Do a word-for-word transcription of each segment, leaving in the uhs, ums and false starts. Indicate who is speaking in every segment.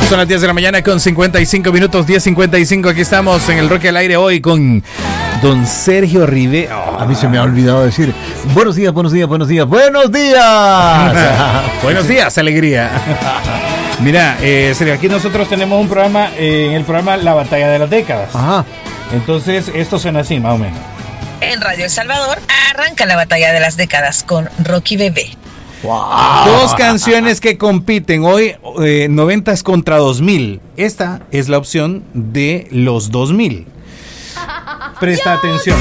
Speaker 1: Son las diez de la mañana con cincuenta y cinco minutos, diez cincuenta y cinco. Aquí estamos en el Roque al Aire hoy con don Sergio Rivera.
Speaker 2: Oh. A mí se me ha olvidado decir buenos días, buenos días, buenos días, buenos días.
Speaker 1: Buenos días, alegría. Mira, eh, Sergio, aquí nosotros tenemos un programa, eh, en el programa La Batalla de las Décadas.
Speaker 2: Ajá.
Speaker 1: Entonces, esto suena así, más o menos.
Speaker 3: En Radio El Salvador arranca la Batalla de las Décadas con Rocky Bebé.
Speaker 1: Wow. Dos canciones que compiten hoy, eh, noventas contra dos mil. Esta es la opción de los dos mil. Presta atención.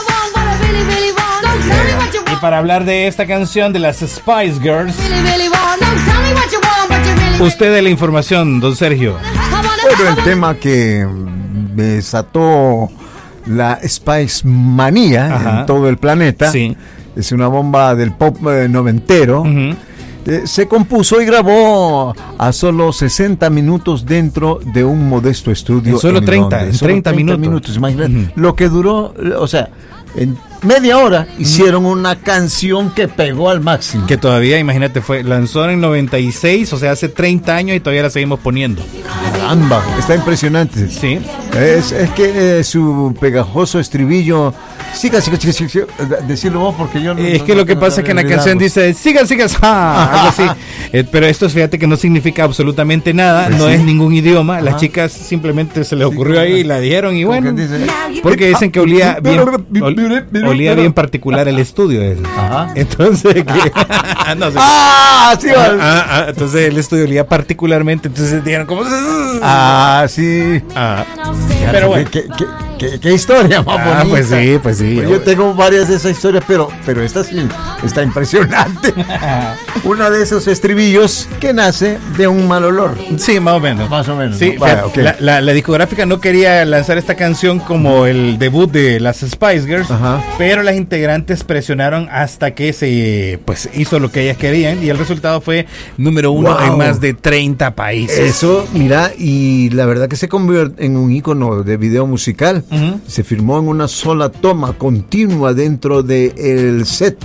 Speaker 1: Y para hablar de esta canción de las Spice Girls, usted de la información, don Sergio.
Speaker 2: Bueno, el tema que desató la Spice manía Ajá. en todo el planeta.
Speaker 1: Sí.
Speaker 2: Es una bomba del pop eh, noventero.
Speaker 1: Uh-huh.
Speaker 2: Eh, se compuso y grabó a solo sesenta minutos dentro de un modesto estudio.
Speaker 1: En solo
Speaker 2: en
Speaker 1: treinta,
Speaker 2: Londres.
Speaker 1: en
Speaker 2: Solo
Speaker 1: treinta minutos.
Speaker 2: minutos. Imagínate
Speaker 1: Uh-huh.
Speaker 2: lo que duró, o sea, en media hora uh-huh. hicieron una canción que pegó al máximo.
Speaker 1: Que todavía, imagínate, fue lanzó en noventa y seis, o sea, hace treinta años y todavía la seguimos poniendo.
Speaker 2: Caramba, está impresionante.
Speaker 1: Sí.
Speaker 2: Es, es que eh, su pegajoso estribillo. Siga, siga, siga, siga, siga. Decirlo vos porque yo no.
Speaker 1: Es
Speaker 2: no,
Speaker 1: que
Speaker 2: no,
Speaker 1: lo que
Speaker 2: no,
Speaker 1: pasa
Speaker 2: no,
Speaker 1: es que en la
Speaker 2: olvidamos.
Speaker 1: canción dice siga, siga, ah, algo así. Eh, pero esto, fíjate que no significa absolutamente nada,
Speaker 2: pues
Speaker 1: no
Speaker 2: sí.
Speaker 1: es ningún idioma.
Speaker 2: Ajá.
Speaker 1: Las chicas simplemente se les ocurrió sí, ahí y la dijeron y bueno.
Speaker 2: Dice?
Speaker 1: Porque dicen que olía bien, ol, olía bien particular el estudio ese.
Speaker 2: Ajá.
Speaker 1: Entonces, que, no sé.
Speaker 2: Ah, sí,
Speaker 1: ah, ah, ah, entonces el estudio olía particularmente, entonces dijeron como
Speaker 2: ah, sí.
Speaker 1: Ah. Pero bueno.
Speaker 2: ¿Qué, qué, qué, qué historia más
Speaker 1: ah,
Speaker 2: bonita?
Speaker 1: Pues sí, pues sí.
Speaker 2: Pues yo tengo varias de esas historias, pero, pero esta sí está impresionante. Una de esos estribillos que nace de un mal olor.
Speaker 1: Sí, más o menos.
Speaker 2: Más o menos.
Speaker 1: Sí,
Speaker 2: ¿no? Vaya, okay.
Speaker 1: la, la, la discográfica no quería lanzar esta canción como el debut de las Spice Girls,
Speaker 2: Ajá.
Speaker 1: pero las integrantes presionaron hasta que se pues hizo lo que ellas querían y el resultado fue número uno wow. en más de treinta países.
Speaker 2: Eso, mira, y la verdad que se convirtió en un ícono de video musical. Uh-huh. Se filmó en una sola toma continua dentro del set.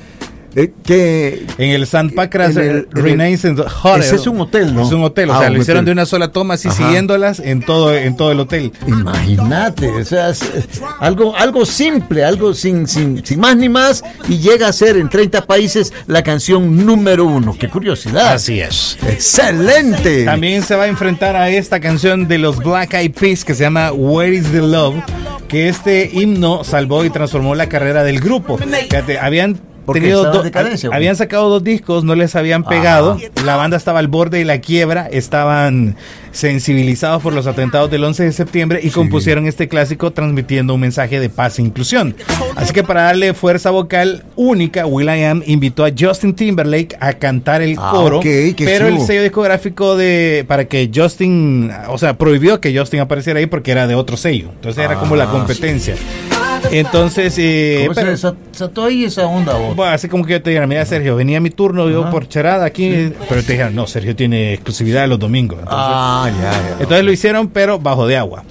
Speaker 2: Eh, que
Speaker 1: en el Sandpacras Renaissance Hotel.
Speaker 2: Ese es un hotel, ¿no?
Speaker 1: Es un hotel, o
Speaker 2: ah,
Speaker 1: sea, lo
Speaker 2: hotel.
Speaker 1: hicieron de una sola toma, así Ajá. siguiéndolas en todo, en todo el hotel.
Speaker 2: Imagínate, o sea, es, es algo, algo simple, algo sin, sin, sin más ni más, y llega a ser en treinta países la canción número uno. ¡Qué curiosidad!
Speaker 1: Así es.
Speaker 2: ¡Excelente!
Speaker 1: También se va a enfrentar a esta canción de los Black Eyed Peas que se llama Where is the Love, que este himno salvó y transformó la carrera del grupo. Fíjate, habían Tenido do, habían sacado dos discos, no les habían pegado, ah. la banda estaba al borde de la quiebra, estaban sensibilizados por los atentados del once de septiembre y sí. compusieron este clásico transmitiendo un mensaje de paz e inclusión. Así que para darle fuerza vocal única, will.i.am invitó a Justin Timberlake a cantar el
Speaker 2: ah,
Speaker 1: coro,
Speaker 2: okay,
Speaker 1: pero
Speaker 2: chulo.
Speaker 1: el sello discográfico de para que Justin, o sea, prohibió que Justin apareciera ahí porque era de otro sello, entonces ah, era como la competencia. Sí. Entonces, eh,
Speaker 2: ¿cómo pero, se desató ahí esa onda vos?
Speaker 1: Bueno, así como que yo te dijera, mira Sergio, venía mi turno, Ajá. yo por charada aquí, sí. pero te dijeron, no, Sergio tiene exclusividad de los domingos. Entonces,
Speaker 2: ah, ya, ya.
Speaker 1: Entonces lo hicieron, pero bajo de agua.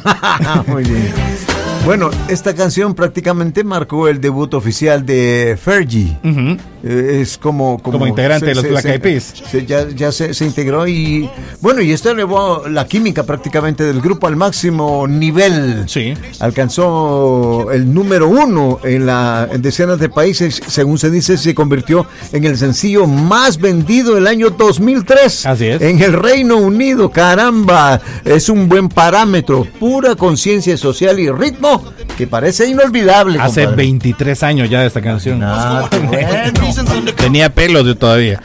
Speaker 2: Muy bien. Bueno, esta canción prácticamente marcó el debut oficial de Fergie.
Speaker 1: Uh-huh.
Speaker 2: Eh, es como, como...
Speaker 1: Como integrante
Speaker 2: se,
Speaker 1: de los
Speaker 2: se,
Speaker 1: Black Eyed Peas.
Speaker 2: Se, ya ya se, se integró y... Bueno, y esto elevó la química prácticamente del grupo al máximo nivel.
Speaker 1: Sí.
Speaker 2: Alcanzó el número uno en, la, en decenas de países. Según se dice, se convirtió en el sencillo más vendido el año dos mil tres.
Speaker 1: Así es.
Speaker 2: En el Reino Unido. Caramba, es un buen parámetro. Pura conciencia social y ritmo que parece inolvidable.
Speaker 1: Hace
Speaker 2: compadre.
Speaker 1: veintitrés años ya de esta canción.
Speaker 2: Ah, bueno.
Speaker 1: Tenía pelo de todavía.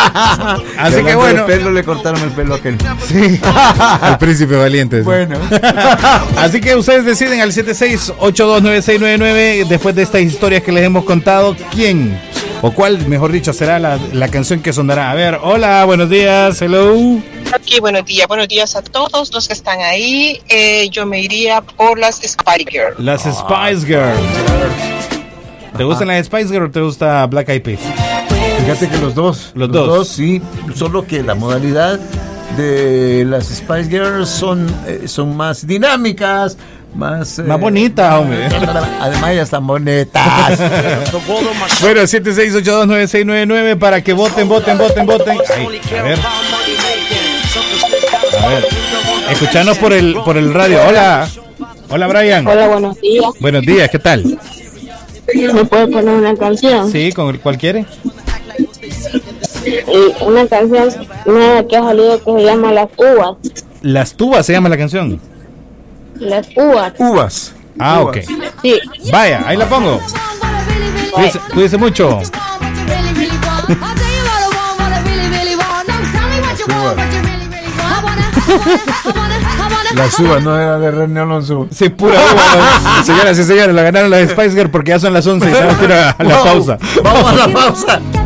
Speaker 1: Así que bueno.
Speaker 2: El pelo le cortaron el pelo a aquel.
Speaker 1: Sí. Al príncipe valiente.
Speaker 2: Bueno.
Speaker 1: Así que ustedes deciden al siete seis ocho dos nueve seis nueve nueve después de estas historias que les hemos contado, quién o cuál, mejor dicho, será la, la canción que sonará. A ver, hola, buenos días, hello.
Speaker 4: Aquí, buenos días, buenos días a todos los que están ahí. Eh, yo me iría por las Spice Girls.
Speaker 1: Las Spice Girls. ¿Te gustan las Spice Girls o te gusta Black Eyed Peas?
Speaker 2: Fíjate que los dos.
Speaker 1: Los,
Speaker 2: los
Speaker 1: dos.
Speaker 2: dos, sí. Solo que la modalidad de las Spice Girls son, eh, son más dinámicas, más... Eh,
Speaker 1: más bonitas, hombre.
Speaker 2: Además ya están bonitas.
Speaker 1: Bueno, siete seis ocho dos nueve seis nueve nueve para que voten, voten, voten, voten. Ahí, a ver. A ver. Escuchanos por el, por el radio. Hola. Hola, Brian.
Speaker 5: Hola, buenos días.
Speaker 1: Buenos días, ¿qué tal?
Speaker 5: ¿Me puede poner una canción?
Speaker 1: Sí, ¿con cuál quiere?
Speaker 5: Y una canción nueva que ha salido que se llama Las Uvas.
Speaker 1: Las Tubas se llama la canción.
Speaker 5: Las Uvas.
Speaker 2: Uvas.
Speaker 1: Ah, ok.
Speaker 5: Sí.
Speaker 1: Vaya, ahí la pongo. Cuídese, cuídese mucho.
Speaker 2: Las uvas no era de René Alonso.
Speaker 1: Sí, pura uva. Señoras y señores, la ganaron las Spice Girls porque ya son las once y tenemos que ir a la pausa.
Speaker 2: Vamos a la pausa.